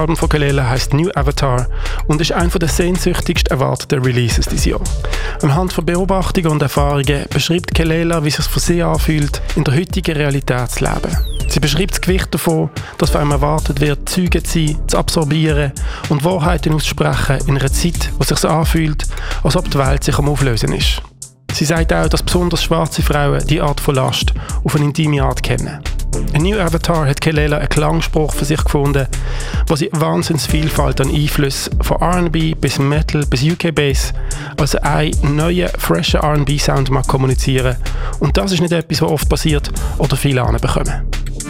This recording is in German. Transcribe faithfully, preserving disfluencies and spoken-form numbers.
Das Album von Kelela heisst New Avatar und ist einer der sehnsüchtigst erwarteten Releases dieses Jahr. Anhand von Beobachtungen und Erfahrungen beschreibt Kelela, wie es sich für sie anfühlt, in der heutigen Realität zu leben. Sie beschreibt das Gewicht davon, dass von einem erwartet wird, Zeuge zu sein, zu absorbieren und Wahrheiten auszusprechen in einer Zeit, wo es sich so anfühlt, als ob die Welt sich am Auflösen ist. Sie sagt auch, dass besonders schwarze Frauen diese Art von Last auf eine intime Art kennen. In New Avatar hat Kelela einen Klangspruch für sich gefunden, wo sie Wahnsinnsvielfalt an Einflüssen von R and B bis Metal bis U K Bass, also einen neuen, freshen R and B-Sound kommunizieren. Und das ist nicht etwas, was oft passiert oder viele anbekommen.